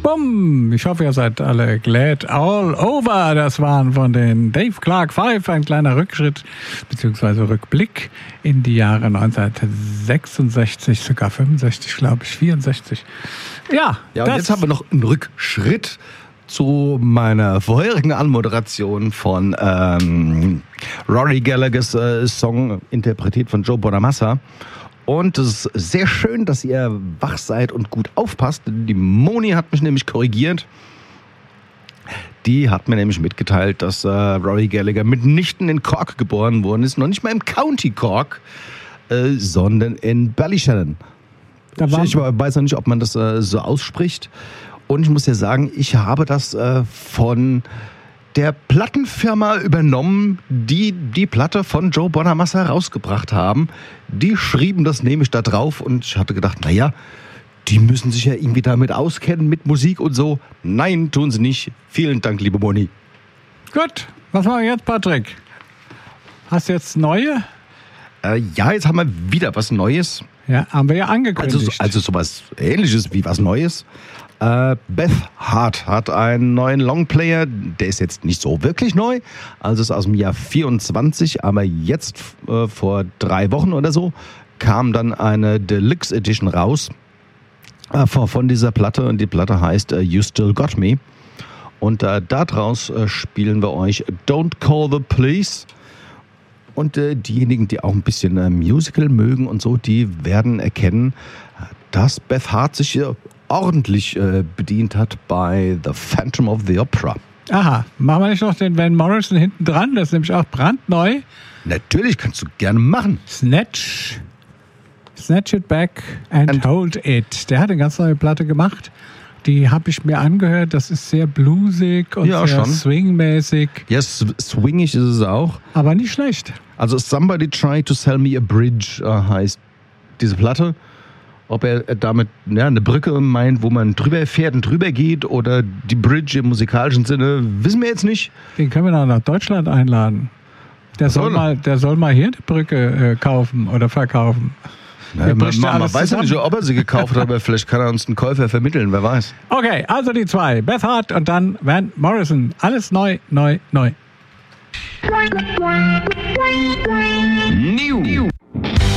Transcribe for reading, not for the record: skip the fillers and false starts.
Bumm! Ich hoffe, ihr seid alle glad all over. Das waren von den Dave Clark 5 ein kleiner Rückschritt bzw. Rückblick in die Jahre 1966, sogar 65, glaube ich, 64. Ja, und jetzt haben wir noch einen Rückschritt zu meiner vorherigen Anmoderation von Rory Gallaghers Song, interpretiert von Joe Bonamassa. Und es ist sehr schön, dass ihr wach seid und gut aufpasst. Die Moni hat mich nämlich korrigiert. Die hat mir nämlich mitgeteilt, dass Rory Gallagher mitnichten in Cork geboren worden ist. Noch nicht mal im County Cork, sondern in Ballyshannon. Ich weiß noch nicht, ob man das so ausspricht. Und ich muss ja sagen, ich habe das von der Plattenfirma übernommen, die die Platte von Joe Bonamassa rausgebracht haben. Die schrieben das nämlich da drauf und ich hatte gedacht, naja, die müssen sich ja irgendwie damit auskennen, mit Musik und so. Nein, tun sie nicht. Vielen Dank, liebe Moni. Gut, was machen wir jetzt, Patrick? Hast du jetzt neue? Ja, jetzt haben wir wieder was Neues. Ja, haben wir ja angekündigt. Also sowas Ähnliches wie was Neues. Beth Hart hat einen neuen Longplayer, der ist jetzt nicht so wirklich neu, also ist aus dem Jahr 24, aber jetzt vor 3 Wochen oder so kam dann eine Deluxe Edition raus von dieser Platte und die Platte heißt You Still Got Me und daraus spielen wir euch Don't Call the Police und diejenigen, die auch ein bisschen Musical mögen und so, die werden erkennen, dass Beth Hart sich ordentlich bedient hat bei The Phantom of the Opera. Aha, machen wir nicht noch den Van Morrison hinten dran? Das ist nämlich auch brandneu. Natürlich, kannst du gerne machen. Snatch It Back and Hold It. Der hat eine ganz neue Platte gemacht. Die habe ich mir angehört. Das ist sehr bluesig und sehr schon swingmäßig. Ja, swingig ist es auch. Aber nicht schlecht. Also Somebody Tried to Sell Me a Bridge heißt diese Platte. Ob er damit eine Brücke meint, wo man drüber fährt und drüber geht oder die Bridge im musikalischen Sinne, wissen wir jetzt nicht. Den können wir noch nach Deutschland einladen. Der soll mal hier eine Brücke kaufen oder verkaufen. Man weiß ja nicht, ob er sie gekauft hat, aber vielleicht kann er uns einen Käufer vermitteln, wer weiß. Okay, also die 2. Beth Hart und dann Van Morrison. Alles neu, neu, neu. New.